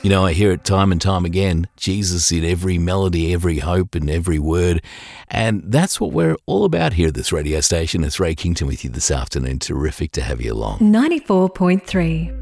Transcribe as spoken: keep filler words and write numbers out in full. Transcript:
You know, I hear it time and time again, Jesus in every melody, every hope and every word. And that's what we're all about here at this radio station. It's Ray Kington with you this afternoon. Terrific to have you along. ninety-four point three